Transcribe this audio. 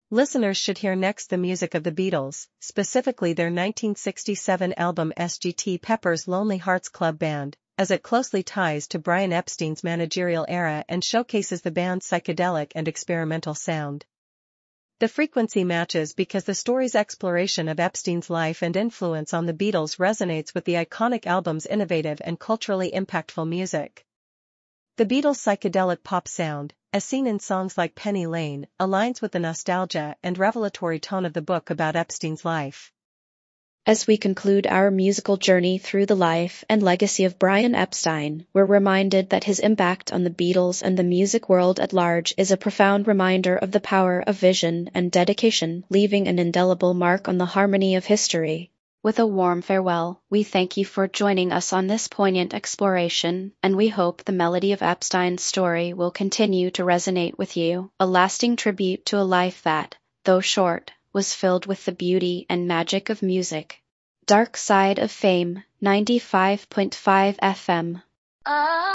Listeners should hear next the music of the Beatles, specifically their 1967 album Sgt. Pepper's Lonely Hearts Club Band, as it closely ties to Brian Epstein's managerial era and showcases the band's psychedelic and experimental sound. The frequency matches because the story's exploration of Epstein's life and influence on the Beatles resonates with the iconic album's innovative and culturally impactful music. The Beatles' psychedelic pop sound, as seen in songs like Penny Lane, aligns with the nostalgia and revelatory tone of the book about Epstein's life. As we conclude our musical journey through the life and legacy of Brian Epstein, we're reminded that his impact on the Beatles and the music world at large is a profound reminder of the power of vision and dedication, leaving an indelible mark on the harmony of history. With a warm farewell, we thank you for joining us on this poignant exploration, and we hope the melody of Epstein's story will continue to resonate with you, a lasting tribute to a life that, though short, was filled with the beauty and magic of music. Dark Side of Fame, 95.5 FM.